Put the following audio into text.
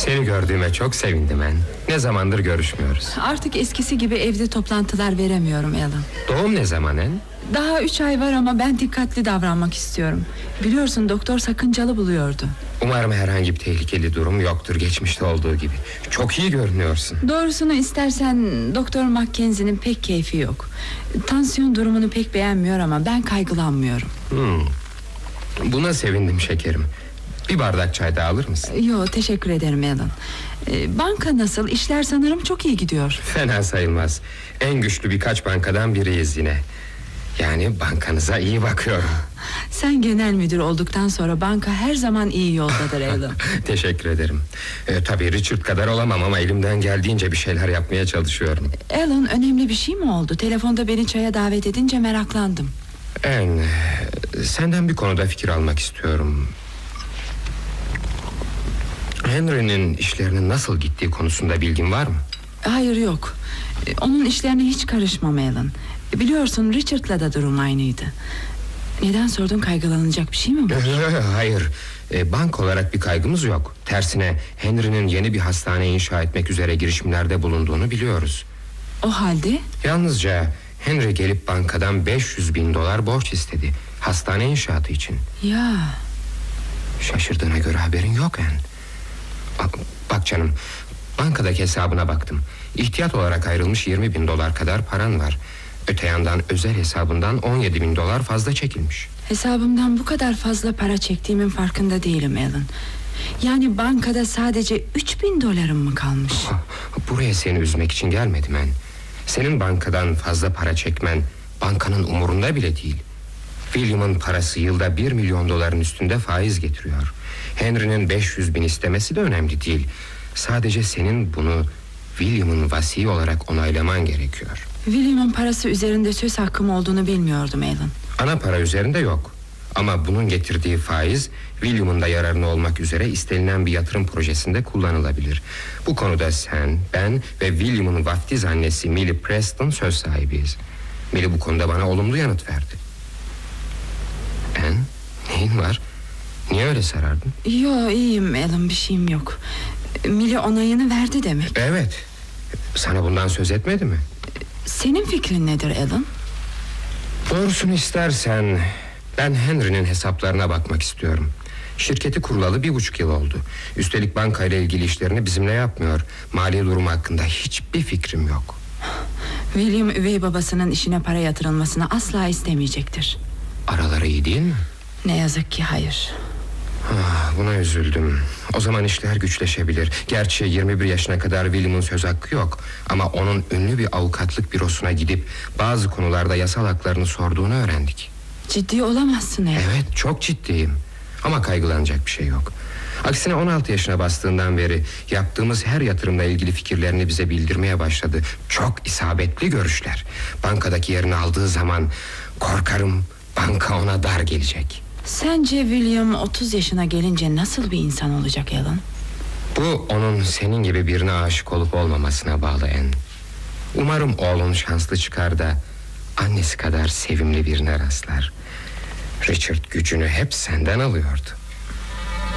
Seni gördüğüme çok sevindim Anne. Ne zamandır görüşmüyoruz. Artık eskisi gibi evde toplantılar veremiyorum Alan. Doğum ne zaman Anne? Daha 3 ay var ama ben dikkatli davranmak istiyorum. Biliyorsun doktor sakıncalı buluyordu. Umarım herhangi bir tehlikeli durum yoktur, geçmişte olduğu gibi. Çok iyi görünüyorsun. Doğrusunu istersen Doktor Mackenzie'nin pek keyfi yok. Tansiyon durumunu pek beğenmiyor ama ben kaygılanmıyorum. Buna sevindim şekerim. Bir bardak çay daha alır mısın? Yo, teşekkür ederim Alan. Banka nasıl? İşler sanırım çok iyi gidiyor. Fena sayılmaz. En güçlü birkaç bankadan biriyiz yine. Yani bankanıza iyi bakıyorum. Sen genel müdür olduktan sonra banka her zaman iyi yoldadır Alan. Teşekkür ederim. Tabii Richard kadar olamam ama elimden geldiğince bir şeyler yapmaya çalışıyorum. Alan, önemli bir şey mi oldu? Telefonda beni çaya davet edince meraklandım. Anne, senden bir konuda fikir almak istiyorum. Henry'nin işlerinin nasıl gittiği konusunda bilgin var mı? Hayır, yok. Onun işlerine hiç karışmam Alan. Biliyorsun Richard'la da durum aynıydı. Neden sordun, kaygılanacak bir şey mi var? Hayır, bank olarak bir kaygımız yok. Tersine Henry'nin yeni bir hastane inşa etmek üzere girişimlerde bulunduğunu biliyoruz. O halde? Yalnızca Henry gelip bankadan $500.000 borç istedi, hastane inşaatı için. Ya. Şaşırdığına göre haberin yok Anne. Bak canım, bankadaki hesabına baktım. İhtiyat olarak ayrılmış $20.000 kadar paran var. Öte yandan özel hesabından $17.000 fazla çekilmiş. Hesabımdan bu kadar fazla para çektiğimin farkında değilim Alan. Yani bankada sadece $3.000 mı kalmış? Buraya seni üzmek için gelmedim ben. Senin bankadan fazla para çekmen bankanın umurunda bile değil. William'ın parası yılda $1 milyon üstünde faiz getiriyor. Henry'nin 500.000 istemesi de önemli değil. Sadece senin bunu William'ın vasi olarak onaylaman gerekiyor. William'ın parası üzerinde söz hakkım olduğunu bilmiyordum Alan. Ana para üzerinde yok. Ama bunun getirdiği faiz William'ın da yararına olmak üzere istenilen bir yatırım projesinde kullanılabilir. Bu konuda sen, ben ve William'ın vaftiz annesi Millie Preston söz sahibiyiz. Millie bu konuda bana olumlu yanıt verdi. Ben? Neyin var? Niye öyle sarardın? Yo, iyiyim Alan, bir şeyim yok. Millie onayını verdi demek. Evet. Sana bundan söz etmedi mi? Senin fikrin nedir Alan? Doğrusunu istersen ben Henry'nin hesaplarına bakmak istiyorum. Şirketi kurulalı 1,5 yıl oldu. Üstelik bankayla ilgili işlerini bizimle yapmıyor. Mali durumu hakkında hiçbir fikrim yok. William üvey babasının işine para yatırılmasını asla istemeyecektir. Araları iyi değil mi? Ne yazık ki hayır. Buna üzüldüm. O zaman işler güçleşebilir. Gerçi 21 yaşına kadar William'ın söz hakkı yok. Ama onun ünlü bir avukatlık bürosuna gidip bazı konularda yasal haklarını sorduğunu öğrendik. Ciddi olamazsın Alan. Evet, çok ciddiyim. Ama kaygılanacak bir şey yok. Aksine 16 yaşına bastığından beri yaptığımız her yatırımla ilgili fikirlerini bize bildirmeye başladı. Çok isabetli görüşler. Bankadaki yerini aldığı zaman korkarım banka ona dar gelecek. Sence William 30 yaşına gelince nasıl bir insan olacak Alan? Bu onun senin gibi birine aşık olup olmamasına bağlı Anne. Umarım oğlun şanslı çıkar da annesi kadar sevimli birine rastlar. Richard gücünü hep senden alıyordu.